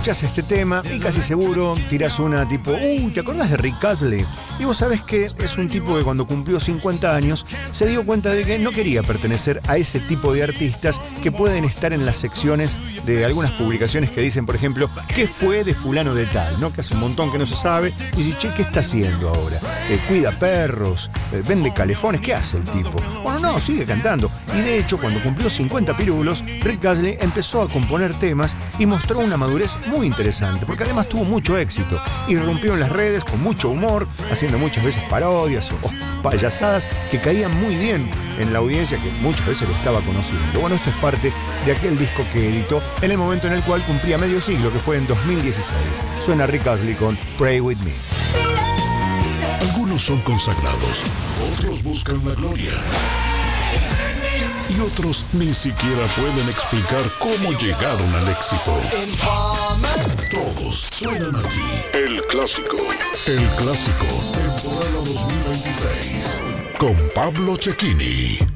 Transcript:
escuchás este tema y casi seguro tirás una tipo, ¿te acordás de Rick Astley? Y vos sabés que es un tipo que cuando cumplió 50 años se dio cuenta de que no quería pertenecer a ese tipo de artistas que pueden estar en las secciones de algunas publicaciones que dicen, por ejemplo, ¿qué fue de fulano de tal? ¿No? Que hace un montón que no se sabe. Y dice, che, ¿qué está haciendo ahora? Cuida perros, vende calefones, ¿qué hace el tipo? Bueno, no, sigue cantando. Y de hecho, cuando cumplió 50 pirulos, Rick Astley empezó a componer temas y mostró una madurez muy interesante, porque además tuvo mucho éxito. Irrumpió en las redes con mucho humor, haciendo muchas veces parodias o payasadas que caían muy bien en la audiencia que muchas veces lo estaba conociendo. Bueno, esto es parte de aquel disco que editó en el momento en el cual cumplía medio siglo, que fue en 2016. Suena Rick Astley con Pray With Me. Algunos son consagrados, otros buscan la gloria. Y otros ni siquiera pueden explicar cómo llegaron al éxito. Todos suenan aquí. El Clásico. El Clásico, temporada 2026. Con Pablo Cecchini.